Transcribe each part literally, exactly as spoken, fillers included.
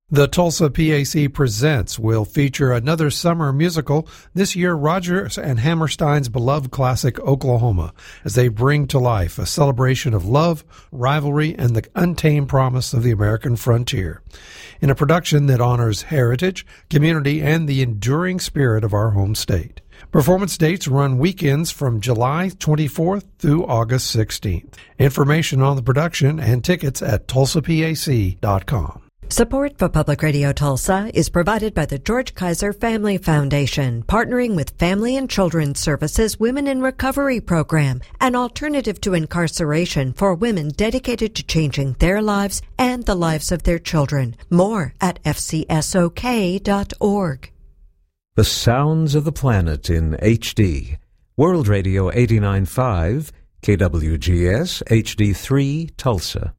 The Tulsa P A C Presents will feature another summer musical, this year Rodgers and Hammerstein's beloved classic Oklahoma, as they bring to life a celebration of love, rivalry, and the untamed promise of the American frontier. In a production that honors heritage, community, and the enduring spirit of our home state. Performance dates run weekends from July twenty-fourth through August sixteenth. Information on the production and tickets at tulsa p a c dot com. Support for Public Radio Tulsa is provided by the George Kaiser Family Foundation, partnering with Family and Children's Services Women in Recovery Program, an alternative to incarceration for women dedicated to changing their lives and the lives of their children. More at f c s o k dot org. The sounds of the planet in H D. World Radio eighty-nine point five, K W G S H D three, Tulsa.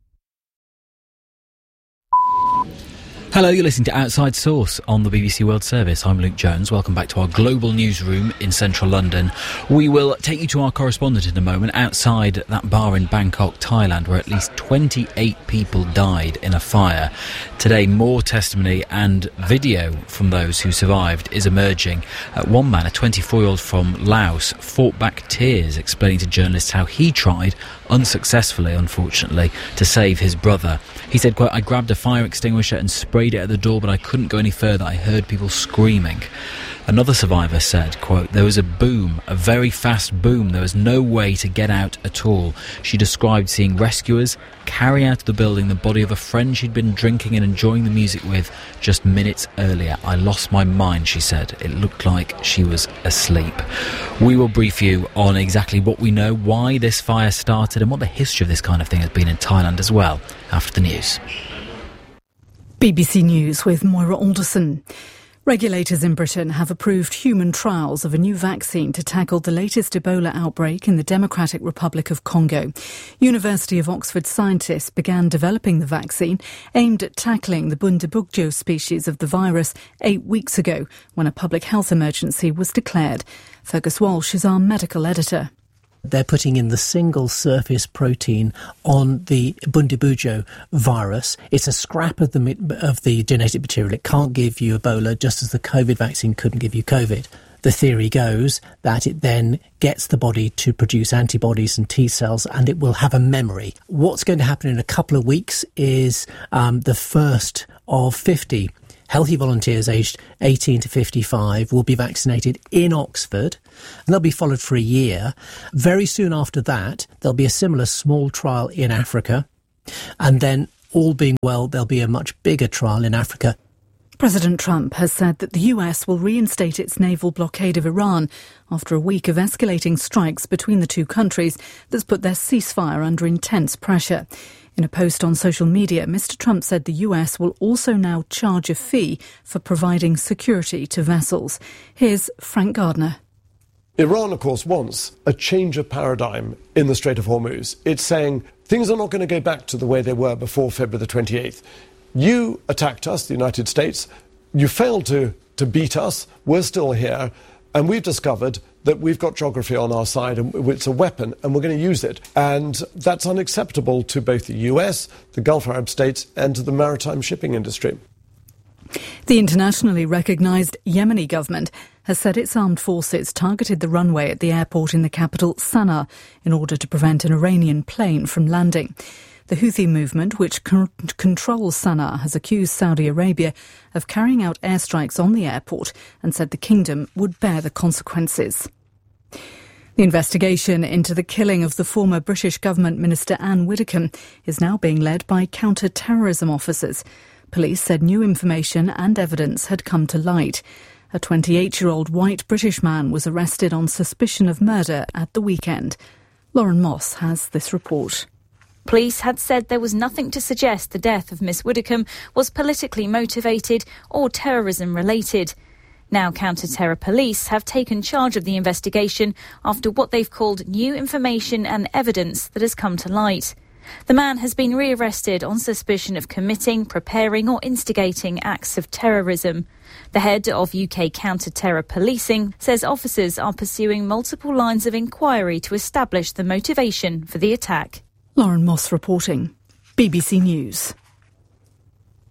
Hello, you're listening to Outside Source on the B B C World Service. I'm Luke Jones. Welcome back to our global newsroom in central London. We will take you to our correspondent in a moment outside that bar in Bangkok, Thailand, where at least twenty-eight people died in a fire. Today, more testimony and video from those who survived is emerging. Uh, one man, a twenty-four-year-old from Laos, fought back tears, explaining to journalists how he tried, unsuccessfully, unfortunately, to save his brother. He said, quote, "I grabbed a fire extinguisher and sprayed it at the door, but I couldn't go any further. I heard people screaming." Another survivor said, quote, "There was a boom, a very fast boom. There was no way to get out at all." She described seeing rescuers carry out of the building the body of a friend she'd been drinking and enjoying the music with just minutes earlier. "I lost my mind," she said. "It looked like she was asleep." We will brief you on exactly what we know, why this fire started, and what the history of this kind of thing has been in Thailand as well, after the news. B B C News with Moira Alderson. Regulators in Britain have approved human trials of a new vaccine to tackle the latest Ebola outbreak in the Democratic Republic of Congo. University of Oxford scientists began developing the vaccine aimed at tackling the Bundibugyo species of the virus eight weeks ago when a public health emergency was declared. Fergus Walsh is our medical editor. They're putting in the single surface protein on the Bundibugyo virus. It's a scrap of the of the genetic material. It can't give you Ebola, just as the COVID vaccine couldn't give you COVID. The theory goes that it then gets the body to produce antibodies and T cells, and it will have a memory. What's going to happen in a couple of weeks is um, the first of fifty healthy volunteers aged eighteen to fifty-five will be vaccinated in Oxford, and they'll be followed for a year. Very soon after that, there'll be a similar small trial in Africa, and then, all being well, there'll be a much bigger trial in Africa. President Trump has said that the U S will reinstate its naval blockade of Iran after a week of escalating strikes between the two countries that's put their ceasefire under intense pressure. In a post on social media, Mister Trump said the U S will also now charge a fee for providing security to vessels. Here's Frank Gardner. Iran, of course, wants a change of paradigm in the Strait of Hormuz. It's saying things are not going to go back to the way they were before February the twenty-eighth. You attacked us, the United States. You failed to, to beat us. We're still here. And we've discovered that we've got geography on our side, and it's a weapon, and we're going to use it. And that's unacceptable to both the U S, the Gulf Arab states, and to the maritime shipping industry. The internationally recognised Yemeni government has said its armed forces targeted the runway at the airport in the capital, Sana'a, in order to prevent an Iranian plane from landing. The Houthi movement, which con- controls Sana'a, has accused Saudi Arabia of carrying out airstrikes on the airport and said the kingdom would bear the consequences. The investigation into the killing of the former British government minister Anne Widdecombe is now being led by counter-terrorism officers. Police said new information and evidence had come to light. A twenty-eight-year-old white British man was arrested on suspicion of murder at the weekend. Lauren Moss has this report. Police had said there was nothing to suggest the death of Miss Widdecombe was politically motivated or terrorism-related. Now counter-terror police have taken charge of the investigation after what they've called new information and evidence that has come to light. The man has been rearrested on suspicion of committing, preparing or instigating acts of terrorism. The head of U K counter-terror policing says officers are pursuing multiple lines of inquiry to establish the motivation for the attack. Lauren Moss reporting. B B C News.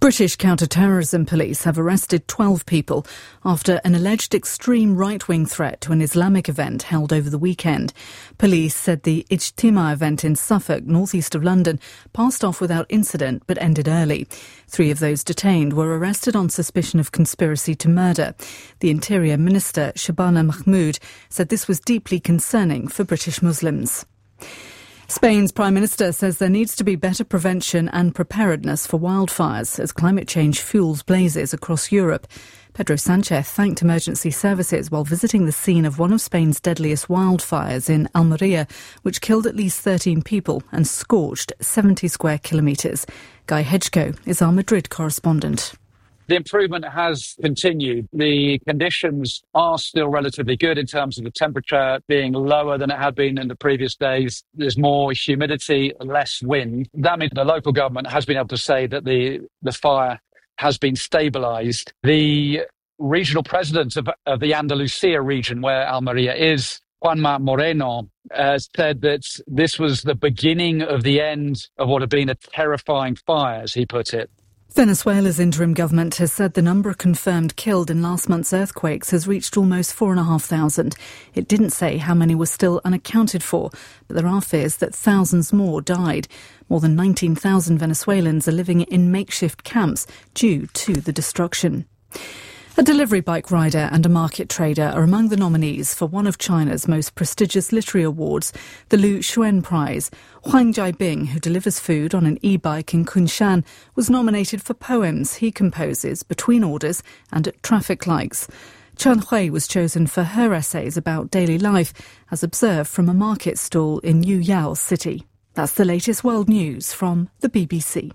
British counter-terrorism police have arrested twelve people after an alleged extreme right-wing threat to an Islamic event held over the weekend. Police said the Ijtima event in Suffolk, northeast of London, passed off without incident but ended early. Three of those detained were arrested on suspicion of conspiracy to murder. The Interior Minister, Shabana Mahmood, said this was deeply concerning for British Muslims. Spain's Prime Minister says there needs to be better prevention and preparedness for wildfires as climate change fuels blazes across Europe. Pedro Sanchez thanked emergency services while visiting the scene of one of Spain's deadliest wildfires in Almeria, which killed at least thirteen people and scorched seventy square kilometres. Guy Hedgecoe is our Madrid correspondent. The improvement has continued. The conditions are still relatively good in terms of the temperature being lower than it had been in the previous days. There's more humidity, less wind. That means the local government has been able to say that the, the fire has been stabilised. The regional president of, of the Andalusia region, where Almeria is, Juanma Moreno, uh, said that this was the beginning of the end of what had been a terrifying fire, as he put it. Venezuela's interim government has said the number of confirmed killed in last month's earthquakes has reached almost four and a half thousand. It didn't say how many were still unaccounted for, but there are fears that thousands more died. More than nineteen thousand Venezuelans are living in makeshift camps due to the destruction. A delivery bike rider and a market trader are among the nominees for one of China's most prestigious literary awards, the Lu Xun Prize. Huang Jiabing, who delivers food on an e-bike in Kunshan, was nominated for poems he composes between orders and at traffic lights. Chen Hui was chosen for her essays about daily life, as observed from a market stall in Yuyao City. That's the latest world news from the B B C.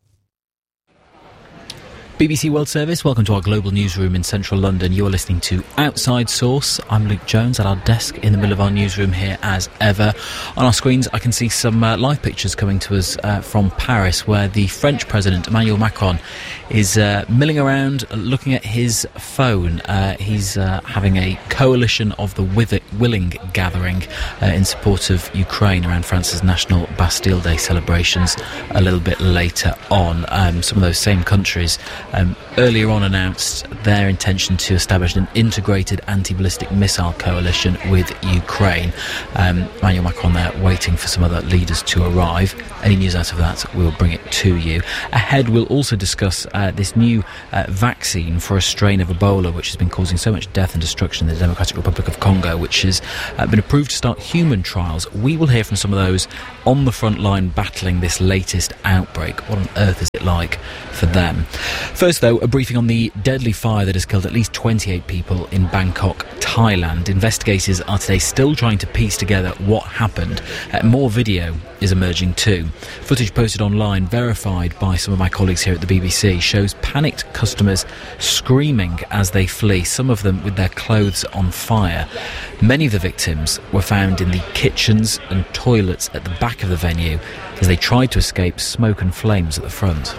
B B C World Service, welcome to our global newsroom in central London. You're listening to Outside Source. I'm Luke Jones at our desk in the middle of our newsroom here as ever. On our screens I can see some uh, live pictures coming to us uh, from Paris, where the French President Emmanuel Macron is uh, milling around looking at his phone. Uh, he's uh, having a coalition of the With- Willing gathering uh, in support of Ukraine around France's National Bastille Day celebrations a little bit later on. Um, some of those same countries Um, earlier on announced their intention to establish an integrated anti-ballistic missile coalition with Ukraine. Um, Emmanuel Macron there waiting for some other leaders to arrive. Any news out of that, we'll bring it to you. Ahead, we'll also discuss uh, this new uh, vaccine for a strain of Ebola, which has been causing so much death and destruction in the Democratic Republic of Congo, which has uh, been approved to start human trials. We will hear from some of those on the front line battling this latest outbreak. What on earth is it like for them? First, though, a briefing on the deadly fire that has killed at least twenty-eight people in Bangkok, Thailand. Investigators are today still trying to piece together what happened. Uh, more video is emerging too. Footage posted online, verified by some of my colleagues here at the B B C, shows panicked customers screaming as they flee, some of them with their clothes on fire. Many of the victims were found in the kitchens and toilets at the back of the venue as they tried to escape smoke and flames at the front.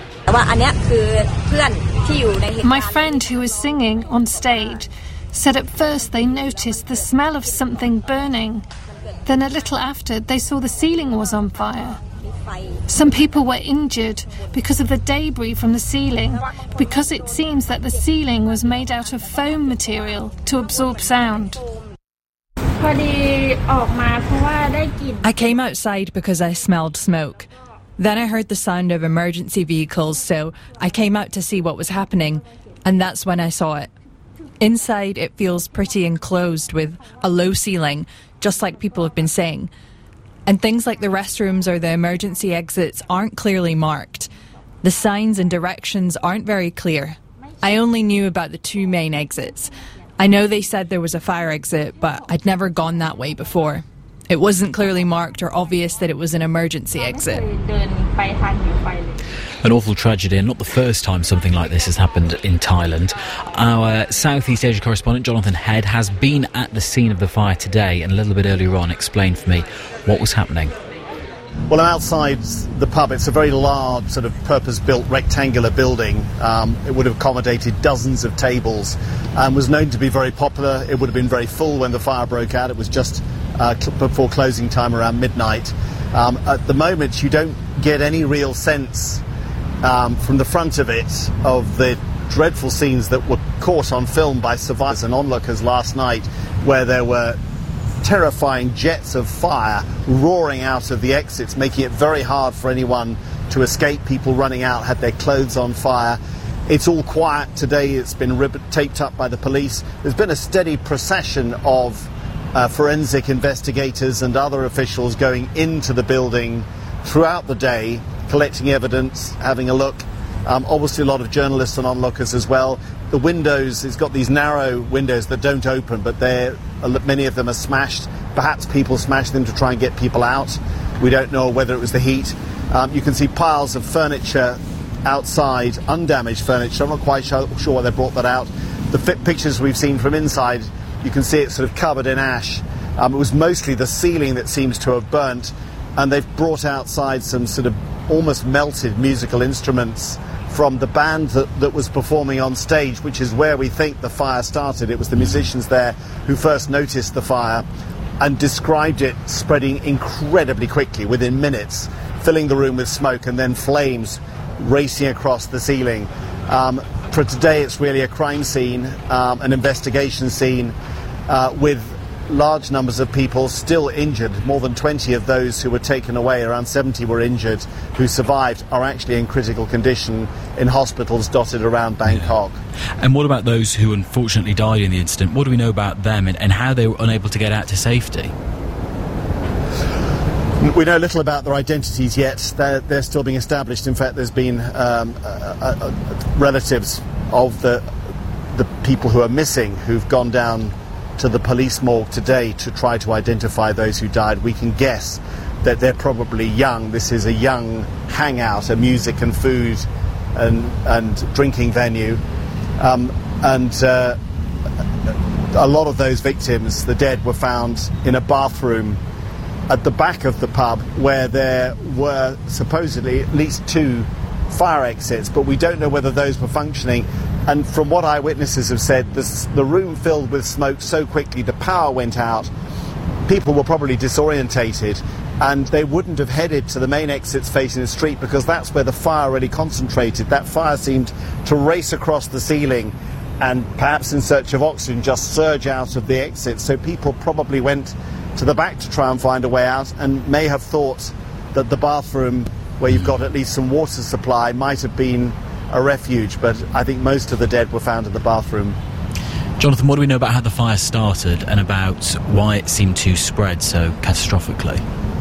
My friend who was singing on stage said at first they noticed the smell of something burning. Then a little after, they saw the ceiling was on fire. Some people were injured because of the debris from the ceiling, because it seems that the ceiling was made out of foam material to absorb sound. I came outside because I smelled smoke. Then I heard the sound of emergency vehicles, so I came out to see what was happening, and that's when I saw it. Inside, it feels pretty enclosed with a low ceiling, just like people have been saying. And things like the restrooms or the emergency exits aren't clearly marked. The signs and directions aren't very clear. I only knew about the two main exits. I know they said there was a fire exit, but I'd never gone that way before. It wasn't clearly marked or obvious that it was an emergency exit. An awful tragedy, and not the first time something like this has happened in Thailand. Our Southeast Asia correspondent, Jonathan Head, has been at the scene of the fire today and a little bit earlier on explained for me what was happening. Well, I'm outside the pub. It's a very large, sort of purpose-built rectangular building. Um, it would have accommodated dozens of tables and was known to be very popular. It would have been very full when the fire broke out. It was just uh, cl- before closing time around midnight. Um, at the moment, you don't get any real sense um, from the front of it of the dreadful scenes that were caught on film by survivors and onlookers last night, where there were terrifying jets of fire roaring out of the exits, making it very hard for anyone to escape. People running out had their clothes on fire. It's all quiet today. It's been ribbon taped up by the police. There's been a steady procession of uh, forensic investigators and other officials going into the building throughout the day, collecting evidence, having a look. Um, obviously a lot of journalists and onlookers as well. The windows, it's got these narrow windows that don't open, but they're, many of them are smashed. Perhaps people smashed them to try and get people out. We don't know whether it was the heat. Um, you can see piles of furniture outside, undamaged furniture. I'm not quite sure, sure why they brought that out. The fi- pictures we've seen from inside, you can see it sort of covered in ash. Um, it was mostly the ceiling that seems to have burnt, and they've brought outside some sort of almost melted musical instruments from the band that, that was performing on stage, which is where we think the fire started. It was the musicians there who first noticed the fire and described it spreading incredibly quickly, within minutes, filling the room with smoke and then flames racing across the ceiling. Um, for today, it's really a crime scene, um, an investigation scene uh, with large numbers of people still injured. More than twenty of those who were taken away, around seventy were injured, who survived, are actually in critical condition in hospitals dotted around Bangkok. Yeah. And what about those who unfortunately died in the incident? What do we know about them and, and how they were unable to get out to safety? We know little about their identities yet. They're, they're still being established. In fact, there's been um, uh, uh, relatives of the the people who are missing who've gone down to the police morgue today to try to identify those who died. We can guess that they're probably young. This is a young hangout, a music and food and and drinking venue. Um, and uh, a lot of those victims, the dead, were found in a bathroom at the back of the pub, where there were supposedly at least two fire exits, but we don't know whether those were functioning. And from what eyewitnesses have said, this, the room filled with smoke so quickly, the power went out, people were probably disorientated, and they wouldn't have headed to the main exits facing the street, because that's where the fire really concentrated. That fire seemed to race across the ceiling and, perhaps in search of oxygen, just surge out of the exits. So people probably went to the back to try and find a way out, and may have thought that the bathroom, where you've got at least some water supply, might have been a refuge. But I think most of the dead were found in the bathroom. Jonathan, what do we know about how the fire started and about why it seemed to spread so catastrophically?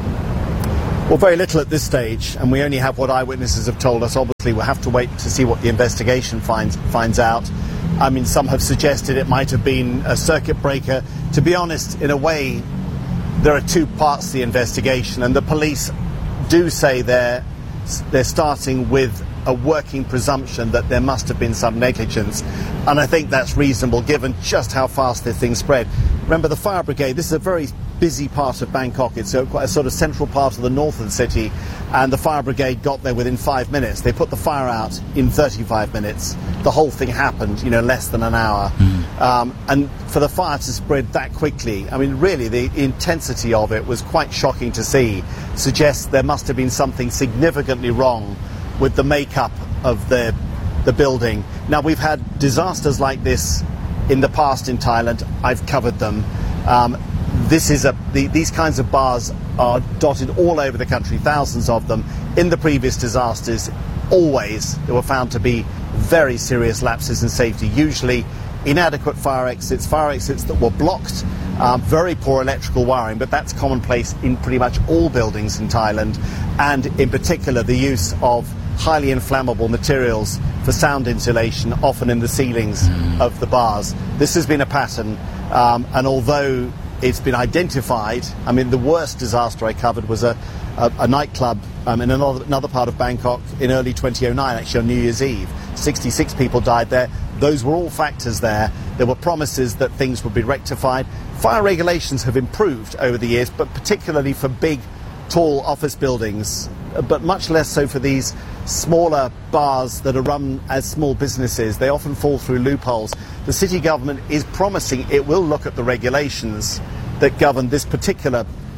Well, very little at this stage, and we only have what eyewitnesses have told us. Obviously, we'll have to wait to see what the investigation finds finds out. I mean, some have suggested it might have been a circuit breaker. To be honest, in a way, there are two parts to the investigation, and the police do say they're, they're starting with a working presumption that there must have been some negligence. And I think that's reasonable, given just how fast this thing spread. Remember, the fire brigade, this is a very busy part of Bangkok. It's a, quite a sort of central part of the north of the city, and the fire brigade got there within five minutes. They put the fire out in thirty-five minutes. The whole thing happened, you know, less than an hour. Mm. Um, and for the fire to spread that quickly, I mean, really, the intensity of it was quite shocking to see. Suggests there must have been something significantly wrong with the makeup of the the building. Now, we've had disasters like this in the past in Thailand. I've covered them. Um, this is a the, these kinds of bars are dotted all over the country, thousands of them. In the previous disasters, always there were found to be very serious lapses in safety, usually inadequate fire exits, fire exits that were blocked, um, very poor electrical wiring, but that's commonplace in pretty much all buildings in Thailand, and in particular the use of highly inflammable materials for sound insulation, often in the ceilings of the bars. This has been a pattern, um, and although it's been identified, I mean, the worst disaster I covered was a, a, a nightclub um, in another, another part of Bangkok in early twenty oh nine, actually on New Year's Eve. sixty-six people died there. Those were all factors there. There were promises that things would be rectified. Fire regulations have improved over the years, but particularly for big, tall office buildings, but much less so for these smaller bars that are run as small businesses. They often fall through loopholes. The city government is promising it will look at the regulations that govern this particular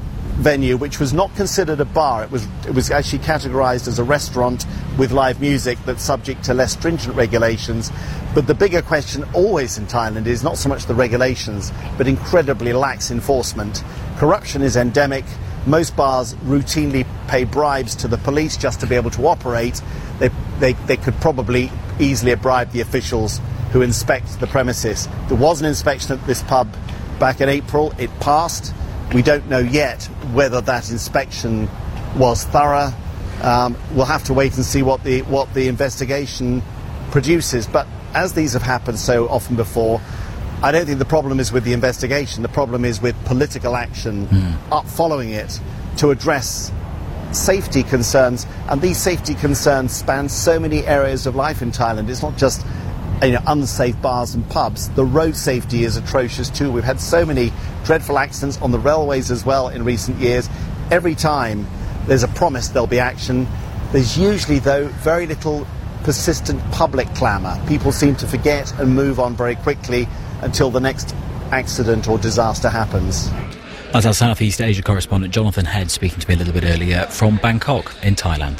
venue, which was not considered a bar. It was it was actually categorised as a restaurant with live music that's subject to less stringent regulations. But the bigger question always in Thailand is not so much the regulations, but incredibly lax enforcement. Corruption is endemic. Most bars routinely pay bribes to the police just to be able to operate. They, they, they could probably easily bribe the officials who inspect the premises. There was an inspection at this pub back in April. It passed. We don't know yet whether that inspection was thorough. Um, we'll have to wait and see what the what the investigation produces. But as these have happened so often before, I don't think the problem is with the investigation. The problem is with political action mm. up following it to address safety concerns. And these safety concerns span so many areas of life in Thailand. It's not just, you know, unsafe bars and pubs. The road safety is atrocious too. We've had so many dreadful accidents on the railways as well in recent years. Every time there's a promise there'll be action. There's usually, though, very little persistent public clamour. People seem to forget and move on very quickly until the next accident or disaster happens. That's our Southeast Asia correspondent Jonathan Head speaking to me a little bit earlier from Bangkok in Thailand.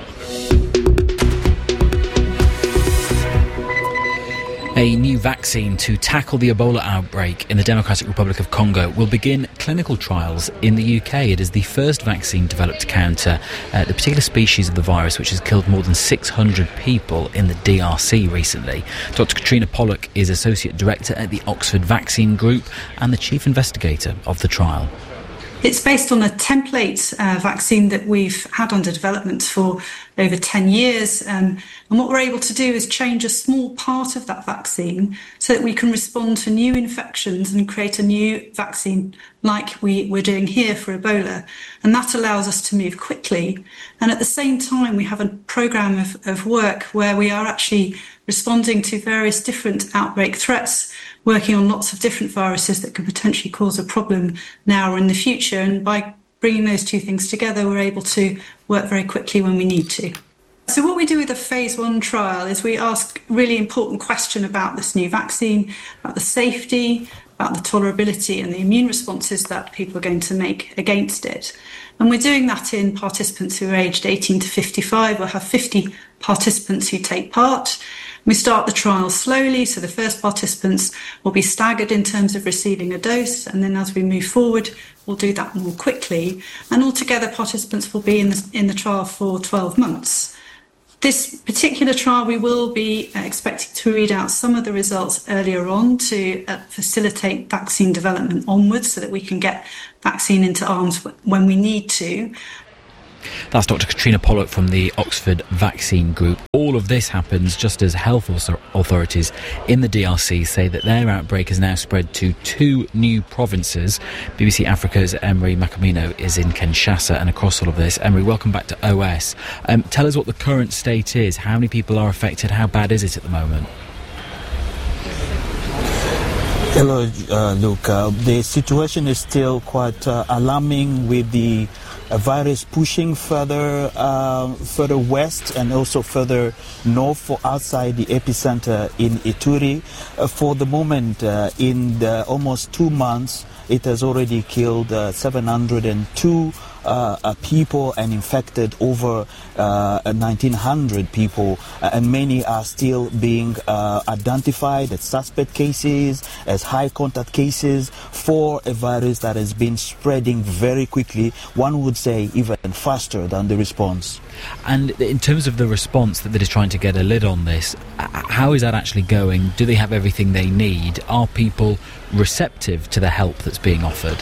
A new vaccine to tackle the Ebola outbreak in the Democratic Republic of Congo will begin clinical trials in the U K. It is the first vaccine developed to counter uh, the particular species of the virus which has killed more than six hundred people in the D R C recently. Doctor Katrina Pollock is Associate Director at the Oxford Vaccine Group and the Chief Investigator of the trial. It's based on a template uh, vaccine that we've had under development for over ten years. Um, and what we're able to do is change a small part of that vaccine so that we can respond to new infections and create a new vaccine like we, we're doing here for Ebola. And that allows us to move quickly. And at the same time, we have a programme of, of work where we are actually responding to various different outbreak threats, working on lots of different viruses that could potentially cause a problem now or in the future. And by bringing those two things together, we're able to work very quickly when we need to. So what we do with a phase one trial is we ask a really important question about this new vaccine, about the safety, about the tolerability and the immune responses that people are going to make against it. And we're doing that in participants who are aged eighteen to fifty-five. We'll have fifty participants who take part. We start the trial slowly, so the first participants will be staggered in terms of receiving a dose, and then as we move forward, we'll do that more quickly. And altogether, participants will be in the, in the trial for twelve months. This particular trial, we will be uh, expecting to read out some of the results earlier on to uh, facilitate vaccine development onwards so that we can get vaccine into arms when we need to. That's Doctor Katrina Pollock from the Oxford Vaccine Group. All of this happens just as health authorities in the D R C say that their outbreak has now spread to two new provinces. B B C Africa's Emery Macamino is in Kinshasa, and across all of this, Emery, welcome back to O S. Um, tell us what the current state is. How many people are affected? How bad is it at the moment? Hello, uh, Luke. Uh, the situation is still quite uh, alarming, with the uh, virus pushing further uh, further west and also further north for outside the epicenter in Ituri. Uh, for the moment, uh, in the almost two months, it has already killed uh, seven hundred two uh, uh, people and infected over uh, nineteen hundred people, uh, and many are still being uh, identified as suspect cases, as high contact cases for a virus that has been spreading very quickly, one would say even faster than the response. And in terms of the response that is trying to get a lid on this, how is that actually going? Do they have everything they need? Are people receptive to the help that's being offered?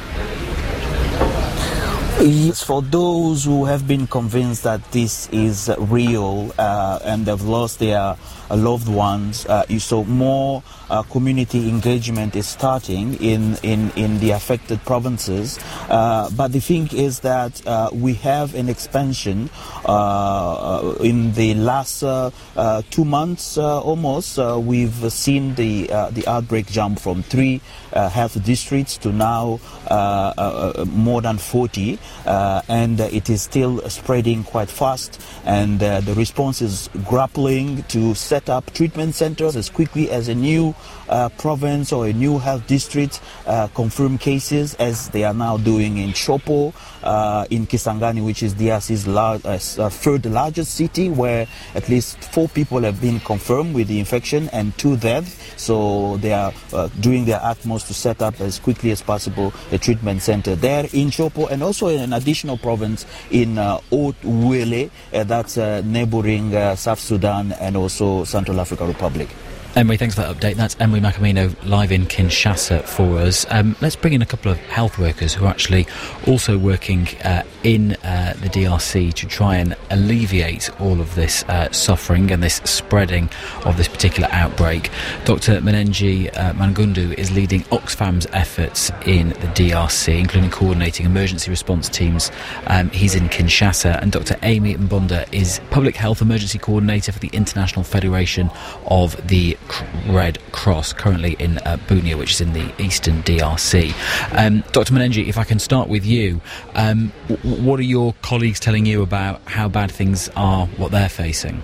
Yes, for those who have been convinced that this is real uh, and they've lost their uh, loved ones, uh, so more uh, community engagement is starting in, in, in the affected provinces. Uh, but the thing is that uh, we have an expansion uh, in the last uh, uh, two months uh, almost. Uh, we've seen the, uh, the outbreak jump from three uh, health districts to now uh, uh, more than forty. uh, and it is still spreading quite fast, and uh, the response is grappling to set up treatment centers as quickly as a new uh, province or a new health district uh, confirm cases, as they are now doing in Chopo, uh, in Kisangani, which is D R C's large, uh, third largest city, where at least four people have been confirmed with the infection and two deaths. So they are uh, doing their utmost to set up as quickly as possible a treatment center there in Chopo, and also in an additional province in uh, Haut-Uele, uh, that's uh, neighboring uh, South Sudan and also Central African Republic. Emily, thanks for that update. That's Emily Macamino live in Kinshasa for us. Um, let's bring in a couple of health workers who are actually also working uh, in uh, the D R C to try and alleviate all of this uh, suffering and this spreading of this particular outbreak. Doctor Menenji uh, Mangundu is leading Oxfam's efforts in the D R C, including coordinating emergency response teams. Um, he's in Kinshasa. And Doctor Amy Mbonda is Public Health Emergency Coordinator for the International Federation of the Red Cross, currently in uh, Bunia, which is in the eastern D R C. Um, Doctor Menenji, if I can start with you, um, w- what are your colleagues telling you about how bad things are, what they're facing?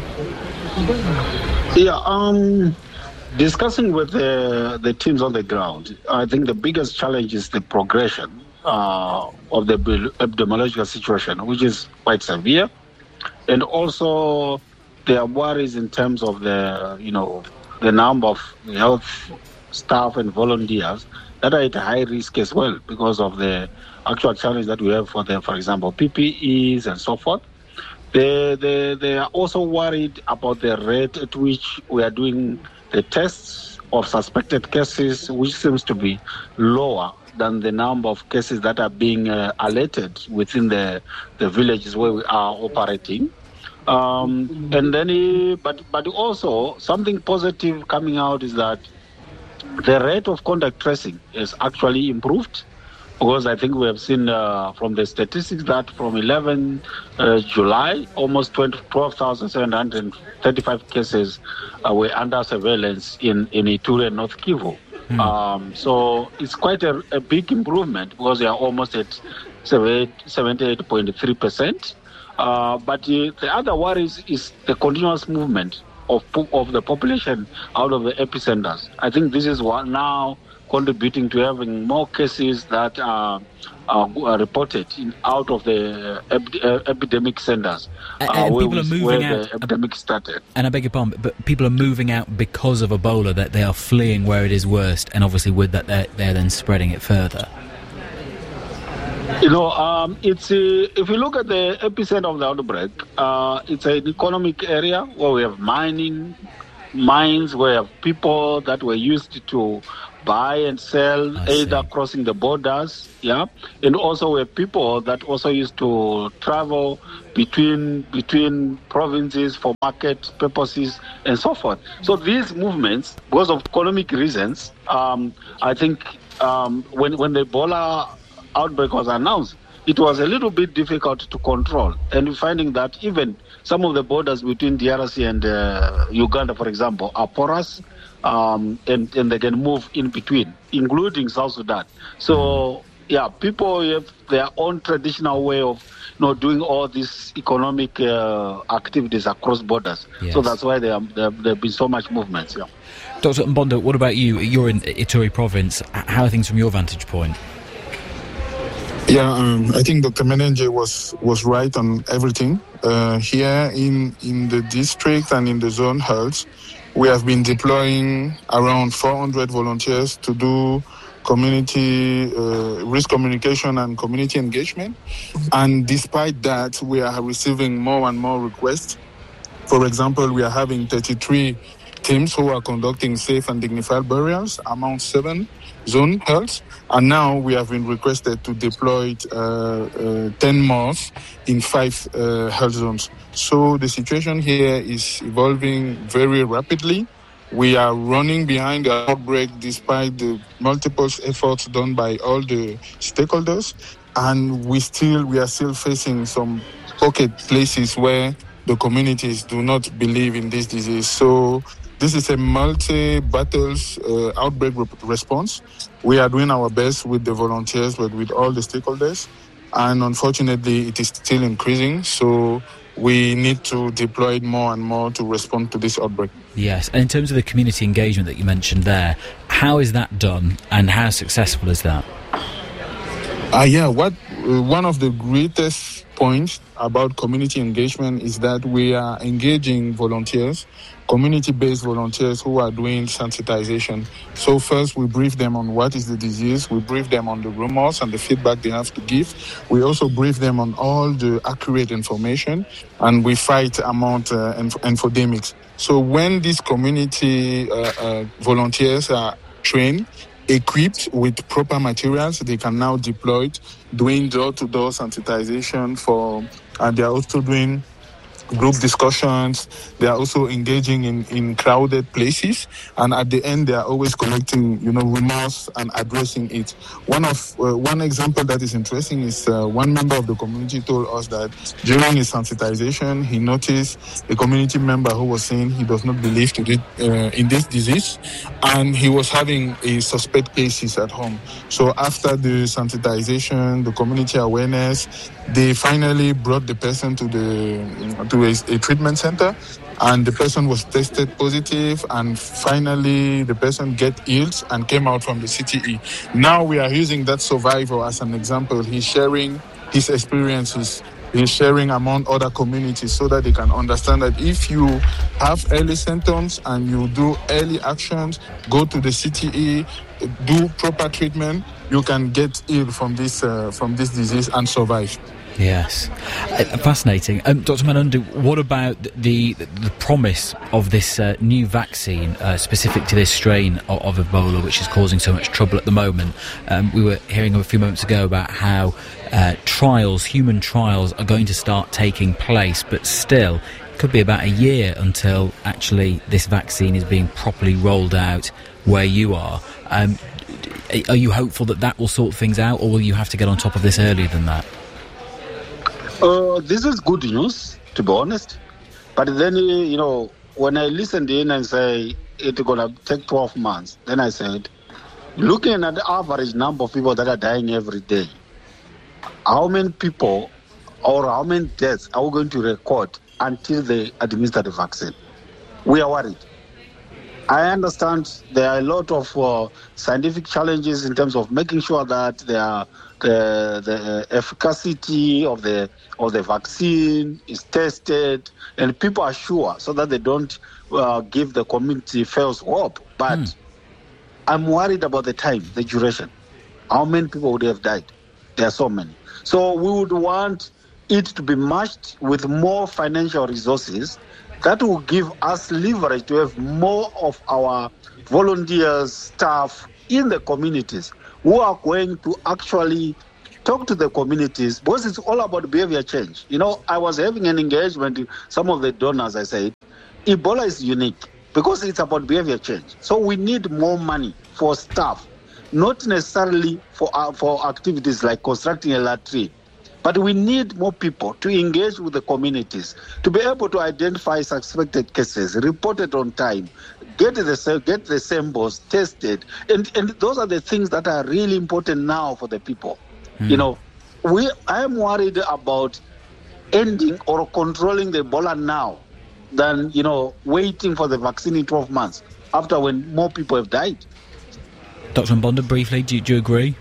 Yeah, um, discussing with the, the teams on the ground, I think the biggest challenge is the progression uh, of the epidemiological situation, which is quite severe, and also there are worries in terms of the, you know, the number of health staff and volunteers that are at high risk as well because of the actual challenge that we have for them, for example, P P Es and so forth. They, they, they are also worried about the rate at which we are doing the tests of suspected cases, which seems to be lower than the number of cases that are being uh, alerted within the, the villages where we are operating. Um, and then, he, but but also something positive coming out is that the rate of contact tracing is actually improved, because I think we have seen uh, from the statistics that from eleventh uh, July, almost twelve thousand seven hundred thirty-five cases uh, were under surveillance in, in Ituri and North Kivu. Mm. Um, so it's quite a, a big improvement, because they are almost at seventy-eight point three percent. Uh, but uh, the other worry is, is the continuous movement of of the population out of the epicenters. I think this is what now contributing to having more cases that are, are, are reported in, out of the ep- uh, epidemic centers. Uh, uh, and where people we, are moving where out. The epidemic started. And I beg your pardon, but people are moving out because of Ebola, that they are fleeing where it is worst, and obviously with that they're, they're then spreading it further. You know, um, it's uh, if you look at the epicenter of the outbreak, uh, it's an economic area where we have mining, mines, where we have people that were used to buy and sell, I either see. crossing the borders, yeah, and also we have people that also used to travel between between provinces for market purposes and so forth. So these movements, because of economic reasons, um, I think um, when when the Ebola outbreak was announced, it was a little bit difficult to control. And we're finding that even some of the borders between D R C and uh, Uganda, for example, are porous, um, and, and they can move in between, including South Sudan. So, yeah, people have their own traditional way of you know, doing all these economic uh, activities across borders. Yes. So that's why there have there been so much movement. Yeah. Doctor Mbonda, what about you? You're in Ituri province. How are things from your vantage point? Yeah, um, I think Doctor Menenji was, was right on everything. Uh, here in, in the district and in the zone health, we have been deploying around four hundred volunteers to do community uh, risk communication and community engagement. And despite that, we are receiving more and more requests. For example, we are having thirty-three teams who are conducting safe and dignified burials among seven zone health. And now we have been requested to deploy uh, uh, ten more in five uh, health zones. So the situation here is evolving very rapidly. We are running behind the outbreak despite the multiple efforts done by all the stakeholders. And we still, we are still facing some pocket places where the communities do not believe in this disease. So this is a multi-battles uh, outbreak re- response. We are doing our best with the volunteers, but with all the stakeholders. and unfortunately it is still increasing. So we need to deploy it more and more to respond to this outbreak. Yes, and in terms of the community engagement that you mentioned there, how is that done and how successful is that? Uh, yeah, what uh, one of the greatest points about community engagement is that we are engaging volunteers, community-based volunteers who are doing sensitization. So first we brief them on what is the disease, we brief them on the rumors and the feedback they have to give. We also brief them on all the accurate information, and we fight among uh, inf- infodemics. So when these community uh, uh, volunteers are trained, equipped with proper materials, they can now deploy it, doing door-to-door sensitization for, and they are also doing group discussions. They are also engaging in, in crowded places, and at the end they are always collecting, you know, remorse and addressing it. One of uh, one example that is interesting is uh, one member of the community told us that during his sensitization he noticed a community member who was saying he does not believe to it, uh, in this disease, and he was having a suspect cases at home. So after the sensitization, the community awareness, they finally brought the person to the to a, a treatment center, and the person was tested positive, and finally the person get healed and came out from the C T E. Now we are using that survivor as an example. He's sharing his experiences, he's sharing among other communities so that they can understand that if you have early symptoms and you do early actions, go to the C T E, do proper treatment, you can get healed from this uh, from this disease and survive. Yes, uh, fascinating. Um, Doctor Manundu, what about the the, the promise of this uh, new vaccine uh, specific to this strain of, of Ebola, which is causing so much trouble at the moment? Um, we were hearing a few moments ago about how uh, trials, human trials, are going to start taking place, but still, it could be about a year until actually this vaccine is being properly rolled out where you are. Um, are you hopeful that that will sort things out, or will you have to get on top of this earlier than that? Uh, this is good news, to be honest. But then, you know, when I listened in and say it's going to take twelve months, then I said, looking at the average number of people that are dying every day, how many people or how many deaths are we going to record until they administer the vaccine? We are worried. I understand there are a lot of uh, scientific challenges in terms of making sure that there are the, the efficacy of the of the vaccine is tested and people are sure so that they don't uh, give the community false hope. But mm. I'm worried about the time, the duration. How many people would have died? There are so many. So we would want it to be matched with more financial resources that will give us leverage to have more of our volunteers, staff in the communities who are going to actually talk to the communities, because it's all about behavior change. You know, I was having an engagement with some of the donors. I said, Ebola is unique because it's about behavior change. So we need more money for staff, not necessarily for uh, for activities like constructing a latrine. But we need more people to engage with the communities, to be able to identify suspected cases, report it on time, get the get the samples tested. And, and those are the things that are really important now for the people. Mm. You know, we I am worried about ending or controlling the Ebola now than, you know, waiting for the vaccine in twelve months after when more people have died. Doctor Mbonda, briefly, do, do you agree?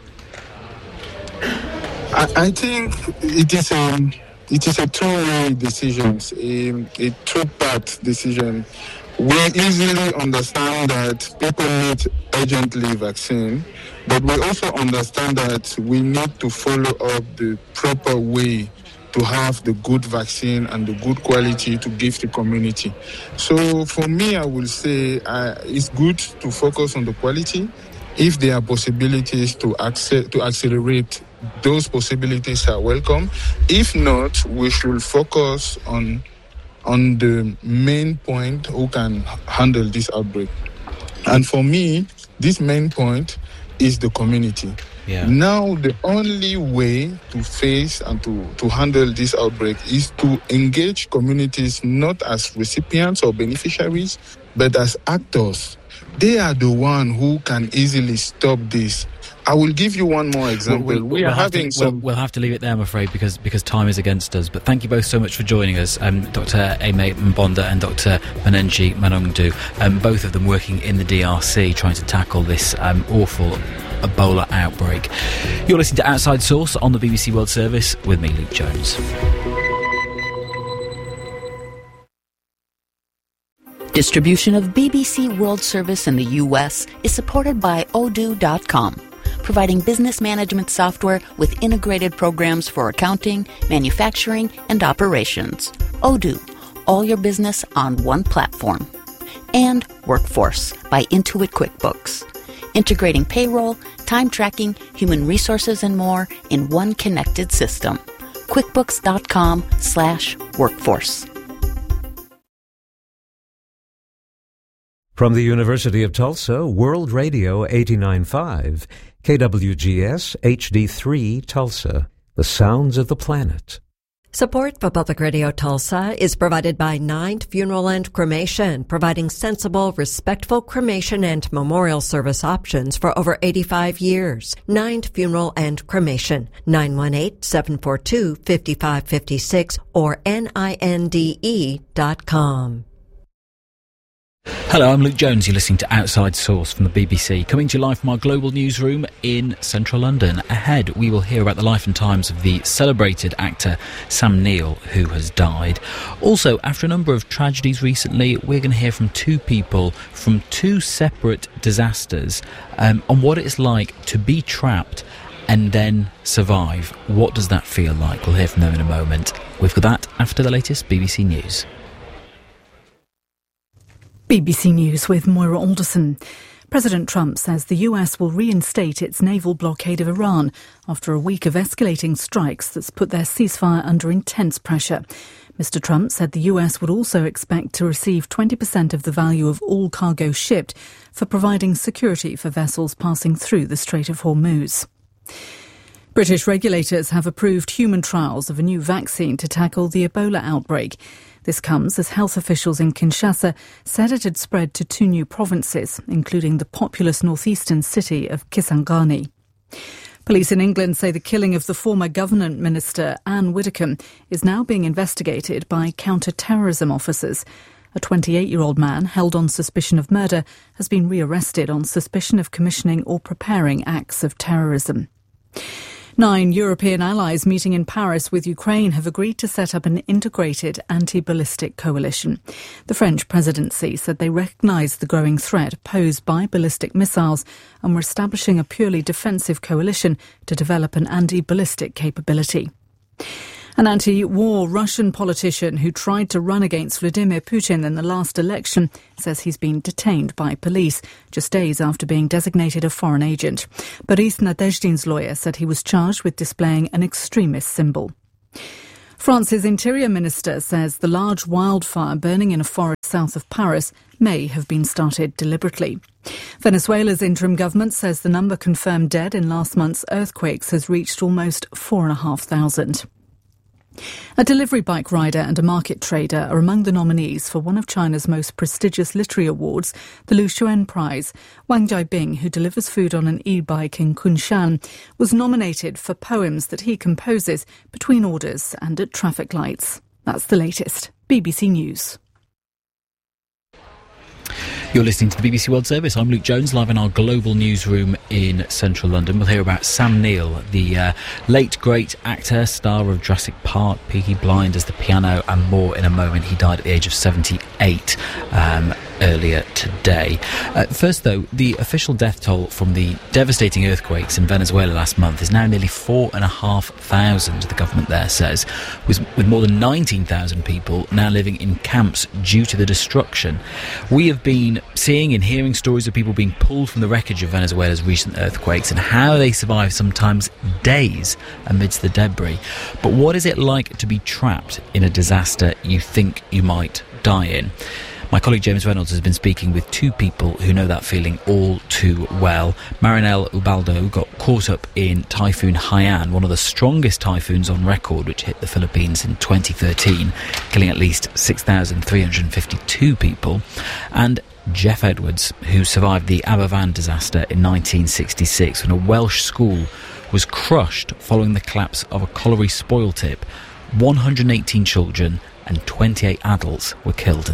I think it is a it is a two-way decision, a, a two-part decision. We easily understand that people need urgently vaccine, but we also understand that we need to follow up the proper way to have the good vaccine and the good quality to give the community. So for me, I will say uh, it's good to focus on the quality. If there are possibilities to acce- to accelerate, those possibilities are welcome. If not, we should focus on on the main point who can handle this outbreak. And for me, this main point is the community. Yeah. Now, the only way to face and to, to handle this outbreak is to engage communities not as recipients or beneficiaries, but as actors. They are the one who can easily stop this. I will give you one more example. We'll, we'll, we are we'll having to, some... We'll, we'll have to leave it there, I'm afraid, because because time is against us. But thank you both so much for joining us, um, Doctor Aimé Mbonda and Doctor Manenji Manungdu, um, both of them working in the D R C, trying to tackle this um, awful Ebola outbreak. You're listening to Outside Source on the B B C World Service with me, Luke Jones. Distribution of B B C World Service in the U S is supported by Odoo dot com, providing business management software with integrated programs for accounting, manufacturing, and operations. Odoo, all your business on one platform. And Workforce by Intuit QuickBooks, integrating payroll, time tracking, human resources, and more in one connected system. QuickBooks dot com slash workforce. From the University of Tulsa, World Radio eighty-nine point five, K W G S H D three Tulsa, the sounds of the planet. Support for Public Radio Tulsa is provided by Ninth Funeral and Cremation, providing sensible, respectful cremation and memorial service options for over eighty-five years. Ninth Funeral and Cremation, nine one eight, seven four two, five five five six or N I N D E dot com. Hello, I'm Luke Jones. You're listening to Outside Source from the B B C, coming to you live from our global newsroom in central London. Ahead, we will hear about the life and times of the celebrated actor Sam Neill, who has died. Also, after a number of tragedies recently, we're going to hear from two people from two separate disasters um, on what it's like to be trapped and then survive. What does that feel like? We'll hear from them in a moment. We've got that after the latest B B C News. B B C News with Moira Alderson. President Trump says the U S will reinstate its naval blockade of Iran after a week of escalating strikes that's put their ceasefire under intense pressure. Mister Trump said the U S would also expect to receive twenty percent of the value of all cargo shipped for providing security for vessels passing through the Strait of Hormuz. British regulators have approved human trials of a new vaccine to tackle the Ebola outbreak. This comes as health officials in Kinshasa said it had spread to two new provinces, including the populous northeastern city of Kisangani. Police in England say the killing of the former government minister Anne Widdecombe is now being investigated by counter-terrorism officers. A twenty-eight-year-old man held on suspicion of murder has been rearrested on suspicion of commissioning or preparing acts of terrorism. Nine European allies meeting in Paris with Ukraine have agreed to set up an integrated anti-ballistic coalition. The French presidency said they recognise the growing threat posed by ballistic missiles and were establishing a purely defensive coalition to develop an anti-ballistic capability. An anti-war Russian politician who tried to run against Vladimir Putin in the last election says he's been detained by police just days after being designated a foreign agent. Boris Nadezdin's lawyer said he was charged with displaying an extremist symbol. France's interior minister says the large wildfire burning in a forest south of Paris may have been started deliberately. Venezuela's interim government says the number confirmed dead in last month's earthquakes has reached almost four and a half thousand. A delivery bike rider and a market trader are among the nominees for one of China's most prestigious literary awards, the Lu Xun Prize. Wang Jiabing, who delivers food on an e-bike in Kunshan, was nominated for poems that he composes between orders and at traffic lights. That's the latest. B B C News. You're listening to the B B C World Service. I'm Luke Jones, live in our global newsroom in central London. We'll hear about Sam Neill, the uh, late great actor, star of Jurassic Park, Peaky Blinders, The Piano and more in a moment. He died at the age of seventy-eight um, earlier today. Uh, first though, the official death toll from the devastating earthquakes in Venezuela last month is now nearly four and a half thousand, the government there says, with, with more than nineteen thousand people now living in camps due to the destruction. We have been seeing and hearing stories of people being pulled from the wreckage of Venezuela's recent earthquakes and how they survive sometimes days amidst the debris. But what is it like to be trapped in a disaster you think you might die in? My colleague James Reynolds has been speaking with two people who know that feeling all too well. Marinel Ubaldo got caught up in Typhoon Haiyan, one of the strongest typhoons on record, which hit the Philippines in twenty thirteen, killing at least six thousand three hundred fifty-two people. And Jeff Edwards, who survived the Aberfan disaster in nineteen sixty-six when a Welsh school was crushed following the collapse of a colliery spoil tip. one hundred eighteen children and twenty-eight adults were killed.